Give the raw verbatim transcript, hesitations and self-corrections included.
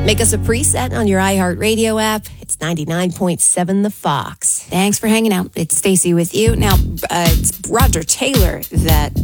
Make us a preset on your iHeartRadio app. It's ninety-nine point seven The Fox. Thanks for hanging out. It's Stacey with you. Now, uh, it's Roger Taylor that